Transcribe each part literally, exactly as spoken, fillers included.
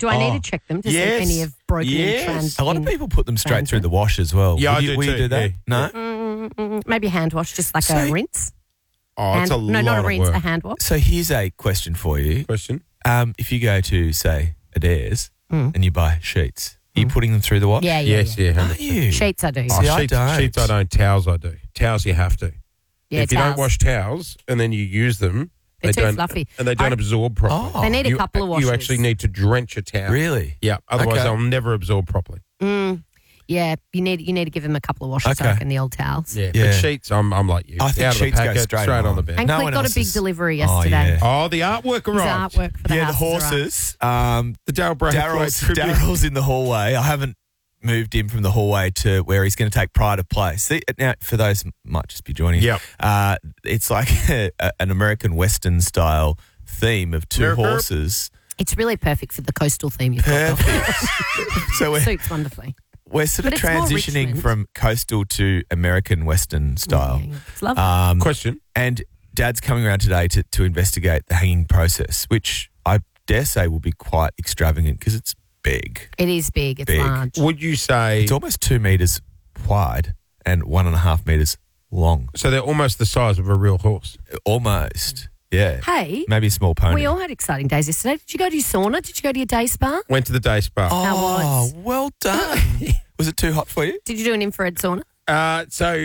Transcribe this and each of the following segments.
Do I Oh, need to check them to yes. see if any have broken Yes. in trans? A lot of in- people put them straight transit? through the wash as well. Yeah, Will I you, do will you too, do that? yeah. No? Mm, mm, maybe a hand wash, just like So- a rinse. Oh, Hand, it's a no, lot not a of rinse, work. a hand wash. So here's a question for you. Question. Um, if you go to, say, Adairs Mm. and you buy sheets, are you putting them through the wash? Yeah, yeah, Yes, yeah. yeah. one Are hundred percent. you? Sheets I do. Oh, See, I sheets, don't. sheets I don't. Towels I do. Towels you have to. yeah, if you towels. don't wash towels and then you use them, They're they too don't, fluffy. and they don't I- absorb properly. Oh. They need a You- couple of washes. You actually need to drench a towel. Really? Yeah, otherwise Okay. they'll never absorb properly. Mm, yeah, you need you need to give them a couple of washes, Okay. I reckon, the old towels. Yeah, Yeah. but sheets, I'm, I'm like you. I think Out of the sheets go packet, straight on. on. the bed. And No Click one got a else big is- delivery Oh, yesterday. yeah. Oh, the artwork His arrived. artwork for the yeah, the house has arrived. horses. Um, The Daryl Braithwaite Daryl's, tribute. Daryl's in the hallway. I haven't moved him from the hallway to where he's going to take pride of place. See, now, for those who might just be joining, Yep. uh, it's like a, an American Western style theme of two Nerf, nerf. horses. It's really perfect for the coastal theme you've got. Perfect. so we're, Suits wonderfully. we're sort of But it's more transitioning Richmond. from coastal to American Western style. Yeah, it's lovely. Um, Question. And Dad's coming around today to, to investigate the hanging process, which I dare say will be quite extravagant because it's big. it is big. It's big. large. Would you say It's almost two metres wide and one and a half metres long. so? They're almost the size of a real horse. Almost. Yeah. Hey, Maybe a small pony. we all had exciting days yesterday. Did you go to your sauna? Did you go to your day spa? Went to the day spa. How oh, was? well done. Was it too hot for you? Did you do an infrared sauna? Uh, so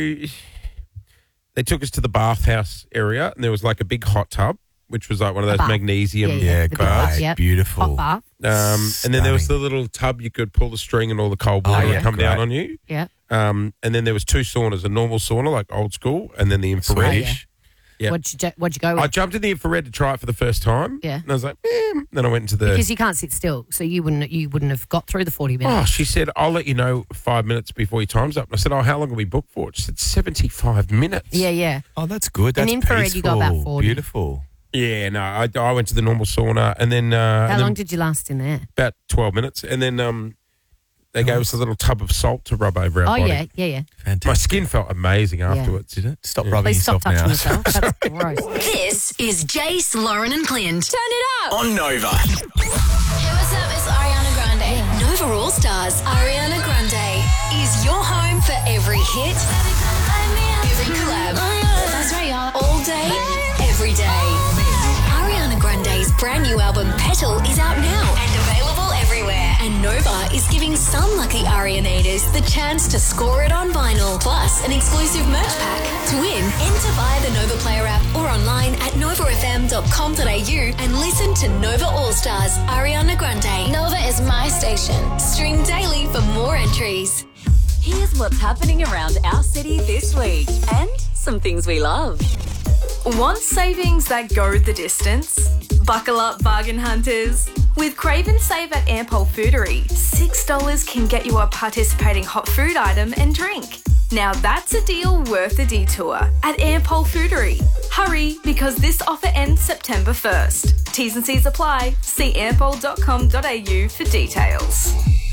they took us to the bathhouse area, and there was like a big hot tub, which was like one of A those bath. magnesium. Yeah, Yeah, the great. bath, yep. Beautiful. Hot bath. Um, and then there was the Stunning. little tub you could pull the string, and all the cold Oh, water would yeah, come down great. on you. Yeah. Um, and then there was two saunas: a normal sauna, like old school, and then the infrared. Swedish. Yeah. What'd you do- What'd you go with? I jumped in the infrared to try it for the first time. Yeah. And I was like, eh. Then I went into the. because you can't sit still, so you wouldn't you wouldn't have got through the forty Oh, minutes. she said, I'll let you know five minutes before your time's up. And I said, oh, how long are we booked for? She said, seventy-five minutes. Yeah, yeah. Oh, that's good. An That's infrared, you go about peaceful. forty. Beautiful. Yeah, no, I, I went to the normal sauna and then. Uh, How and long then did you last in there? About twelve minutes. And then um, they gave us a little tub of salt to rub over our Oh, body. yeah, yeah, yeah. Fantastic. My skin felt amazing afterwards. Did it? Stop rubbing Please stop yourself touching now. yourself. That's gross. This is Jace, Lauren and Clint. Turn it up. On Nova. Hey, what's up? It's Ariana Grande. Nova All Stars, Ariana Grande, is your home for every hit, every collab, That's right, y'all. all day, every day. Ariana Grande's brand new album, Petal, is out now and available everywhere. And Nova is giving some lucky Arianators the chance to score it on vinyl, plus an exclusive merch pack. To win, enter via the Nova Player app or online at nova f m dot com dot a u and listen to Nova All Stars, Ariana Grande. Nova is my station. Stream daily for more entries. Here's what's happening around our city this week and some things we love. Want savings that go the distance? Buckle up, bargain hunters. With Crave and Save at Ampol Foodery, six dollars can get you a participating hot food item and drink. Now that's a deal worth a detour at Ampol Foodery. Hurry, because this offer ends September first. T's and C's apply. See ampol dot com dot a u for details.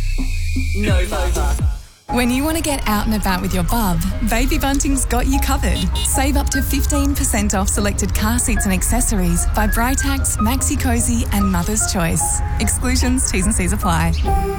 Nova. When you want to get out and about with your bub, Baby Bunting's got you covered. Save up to fifteen percent off selected car seats and accessories by Britax, Maxi Cozy and Mother's Choice. Exclusions, T's and C's apply.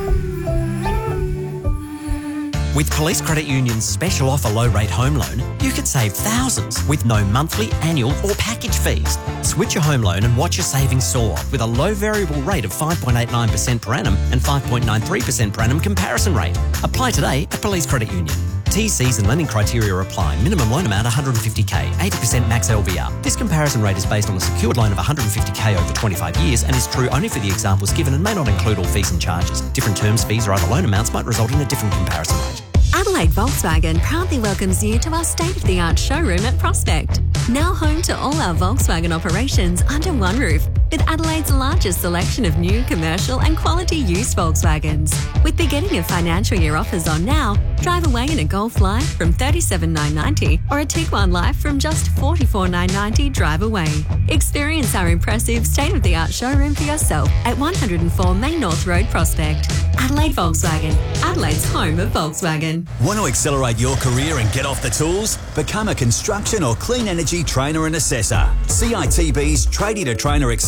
With Police Credit Union's special offer low rate home loan, you could save thousands with no monthly, annual or package fees. Switch your home loan and watch your savings soar with a low variable rate of five point eight nine percent per annum and five point nine three percent per annum comparison rate. Apply today at Police Credit Union. T Cs and lending criteria apply. Minimum loan amount one hundred fifty K, eighty percent max L V R. This comparison rate is based on a secured loan of one hundred fifty K over twenty-five years and is true only for the examples given and may not include all fees and charges. Different terms, fees or other loan amounts might result in a different comparison rate. Adelaide Volkswagen proudly welcomes you to our state-of-the-art showroom at Prospect. Now home to all our Volkswagen operations under one roof, with Adelaide's largest selection of new, commercial and quality used Volkswagens. With beginning of financial year offers on now, drive away in a Golf Life from thirty-seven thousand nine hundred ninety or a Tiguan Life from just forty-four thousand nine hundred ninety drive away. Experience our impressive state-of-the-art showroom for yourself at one oh four Main North Road, Prospect. Adelaide Volkswagen, Adelaide's home of Volkswagen. Want to accelerate your career and get off the tools? Become a construction or clean energy trainer and assessor. C I T B's Tradie to Trainer Accelerator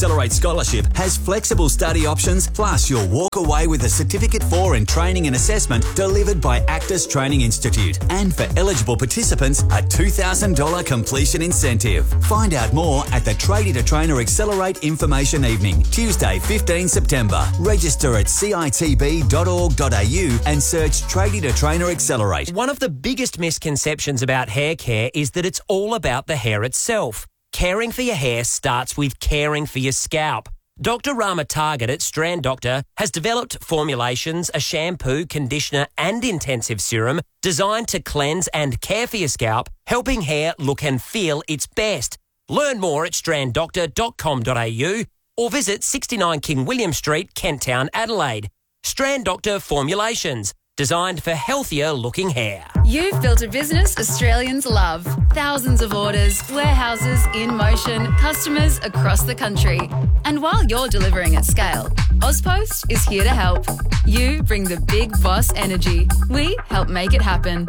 Accelerate Scholarship has flexible study options, plus you'll walk away with a Certificate for in Training and Assessment delivered by Actus Training Institute. And for eligible participants, a two thousand dollars completion incentive. Find out more at the Tradie to Trainer Accelerate Information Evening, Tuesday, fifteenth September. Register at c i t b dot org dot a u and search Tradie to Trainer Accelerate. One of the biggest misconceptions about hair care is that it's all about the hair itself. Caring for your hair starts with caring for your scalp. Doctor Rama Target at Strand Doctor has developed formulations, a shampoo, conditioner and intensive serum designed to cleanse and care for your scalp, helping hair look and feel its best. Learn more at strand doctor dot com dot a u or visit sixty-nine King William Street, Kent Town, Adelaide. Strand Doctor Formulations, designed for healthier looking hair. You've built a business Australians love. Thousands of orders, warehouses in motion, customers across the country. And while you're delivering at scale, Ozpost is here to help. You bring the big boss energy. We help make it happen.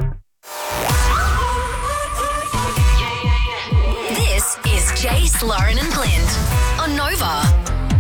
This is Jace, Lauren and Clint on Nova.